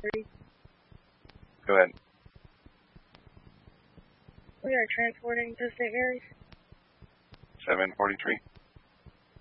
743. Go ahead. We are transporting to St. Mary's. 743.